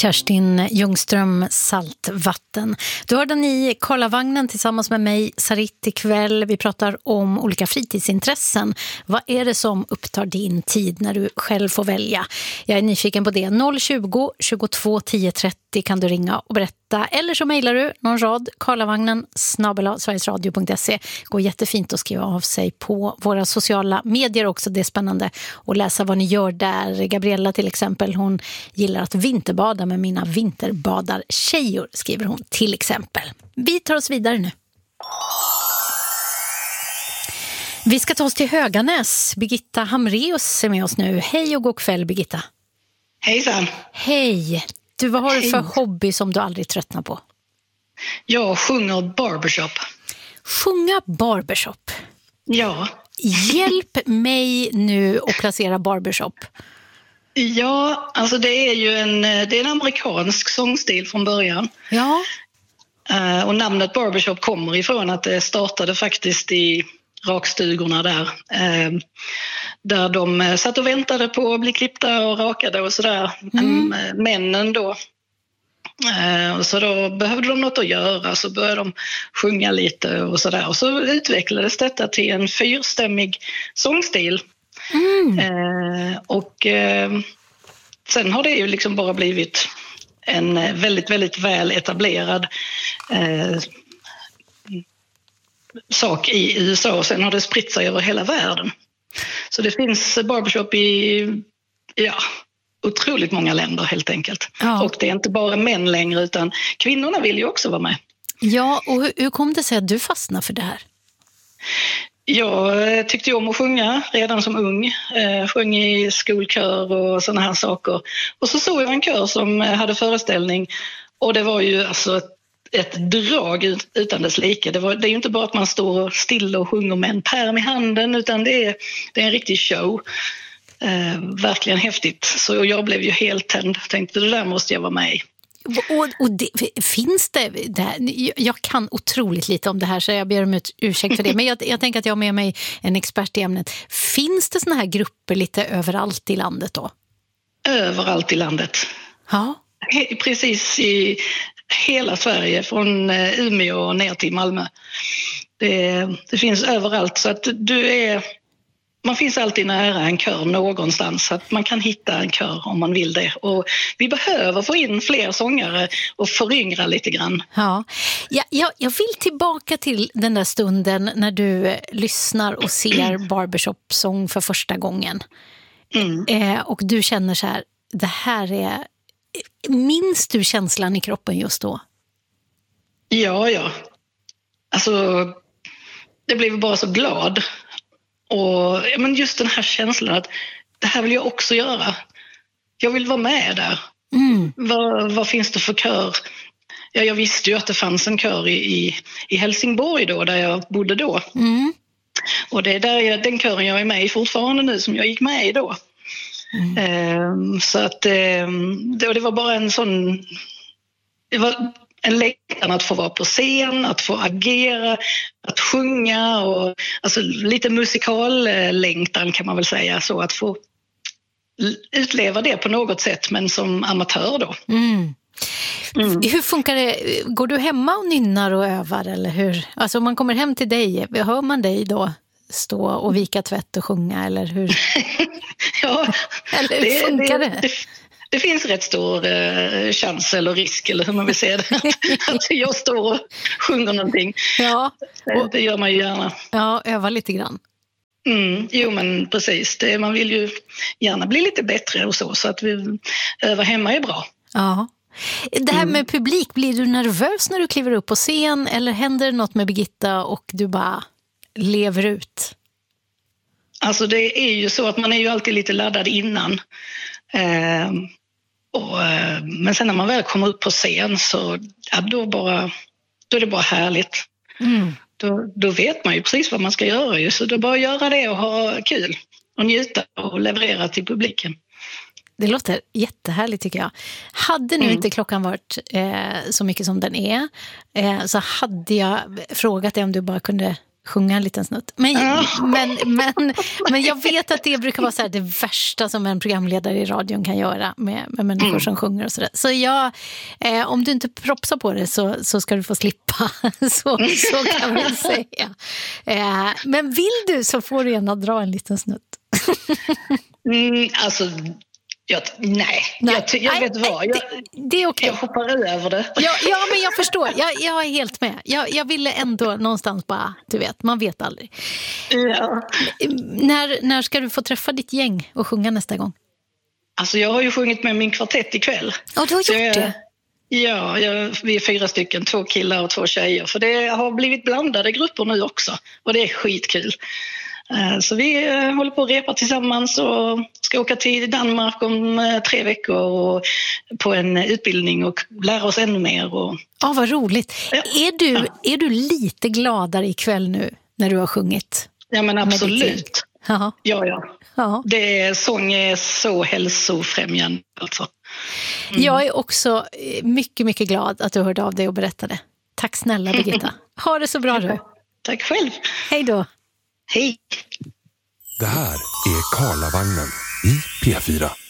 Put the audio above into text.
Kerstin Ljungström, Saltvatten. Du har den i Karlavagnen tillsammans med mig, Sarit, ikväll. Vi pratar om olika fritidsintressen. Vad är det som upptar din tid när du själv får välja? Jag är nyfiken på det. 020 22 10 30 kan du ringa och berätta. Eller så mejlar du någon rad, karlavagnen@sverigesradio.se. Går jättefint att skriva av sig på våra sociala medier också. Det är spännande att läsa vad ni gör där. Gabriella till exempel, hon gillar att vinterbada med mina vinterbadartjejor, skriver hon till exempel. Vi tar oss vidare nu. Vi ska ta oss till Höganäs. Birgitta Hamreus är med oss nu. Hej och god kväll, Birgitta. Hejsan. Hej. Du, vad har du för hobby som du aldrig tröttnar på? Jag sjunger barbershop. Sjunga barbershop? Ja. Hjälp mig nu att placera barbershop. Ja, alltså det är ju en amerikansk sångstil från början. Ja. Och namnet barbershop kommer ifrån att det startade faktiskt i rakstugorna där de satt och väntade på att bli klippta och rakade och sådär. Männen då. Så då behövde de något att göra, så började de sjunga lite och sådär. Och så utvecklades detta till en 4-stämmig sångstil. Sen har det ju liksom bara blivit en väldigt, väldigt väl etablerad sak i USA, och sen har det spritt sig över hela världen. Så det finns barbershop i otroligt många länder helt enkelt. Ja. Och det är inte bara män längre, utan kvinnorna vill ju också vara med. Ja, och hur kom det sig att du fastnade för det här? Jag tyckte ju om att sjunga redan som ung. Sjöng i skolkör och såna här saker. Och så såg jag en kör som hade föreställning, och det var ju alltså ett drag utan dess like. Det är ju inte bara att man står still och sjunger med en pärm i handen, utan det är en riktig show. Verkligen häftigt. Så jag blev ju helt tänd. Tänkte, det där måste jag vara med i. Och finns det här? Jag kan otroligt lite om det här, så jag ber om ursäkt för det. Men jag tänker att jag har med mig en expert i ämnet. Finns det såna här grupper lite överallt i landet då? Överallt i landet. Ja. Precis i hela Sverige, från Umeå ner till Malmö. Det finns överallt, så att man finns alltid nära en kör någonstans, så att man kan hitta en kör om man vill det. Och vi behöver få in fler sångare och föryngra lite grann. Ja, jag vill tillbaka till den där stunden när du lyssnar och ser barbershop-sång för första gången. Och du känner så här, det här är... Minns du känslan i kroppen just då? Ja. Alltså, det blev bara så glad. Och men just den här känslan att det här vill jag också göra. Jag vill vara med där. Vad finns det för kör? Ja, jag visste ju att det fanns en kör i Helsingborg då, där jag bodde då. Och det är den kören jag är med i fortfarande nu, som jag gick med i då. Så att det var bara en sån... Det var en längtan att få vara på scen, att få agera, att sjunga, och alltså lite musikallängtan kan man väl säga, så att få utleva det på något sätt, men som amatör då. Hur funkar det? Går du hemma och nynnar och övar, eller hur? Alltså om man kommer hem till dig, hör man dig då stå och vika tvätt och sjunga, eller hur? Ja, eller hur funkar det? Det finns rätt stor chans eller risk, eller hur man vill säga det, att jag står och sjunger någonting. Ja. Det gör man ju gärna. Ja, öva lite grann. Jo, men precis. Man vill ju gärna bli lite bättre och så att vi öva hemma är bra. Ja. Det här med publik, blir du nervös när du kliver upp på scen, eller händer det något med Birgitta och du bara lever ut? Alltså det är ju så att man är ju alltid lite laddad innan. Men sen när man väl kommer upp på scen, så då är det bara härligt. Då vet man ju precis vad man ska göra ju, så det är bara att göra det och ha kul och njuta och leverera till publiken. Det låter jättehärligt tycker jag. Hade nu inte klockan varit så mycket som den är, så hade jag frågat dig om du bara kunde sjunga en liten snutt. Men jag vet att det brukar vara så här det värsta som en programledare i radion kan göra med människor som sjunger och sådär. Så om du inte propsar på det så ska du få slippa. så kan man säga. Men vill du så får du gärna dra en liten snutt. Alltså... Nej. Jag vet vad. Det är okej. Jag hoppar över det. Ja, men jag förstår. Jag är helt med. Jag ville ändå någonstans bara, du vet, man vet aldrig. Ja. När ska du få träffa ditt gäng och sjunga nästa gång? Alltså jag har ju sjungit med min kvartett ikväll. Ja, du har gjort det? Ja, vi är 4 stycken, 2 killar och 2 tjejer. För det har blivit blandade grupper nu också. Och det är skitkul. Så vi håller på att repa tillsammans och ska åka till Danmark om 3 veckor och på en utbildning och lära oss ännu mer. Ja, vad roligt. Ja. Är du lite gladare ikväll nu när du har sjungit? Ja, men absolut. Ja. Ja. Sång är så hälsofrämjande alltså. Jag är också mycket, mycket glad att du hörde av dig och berättade. Tack snälla Birgitta. Ha det så bra du. Tack själv. Hej då. Hej. Det här är Karlavagnen i P4.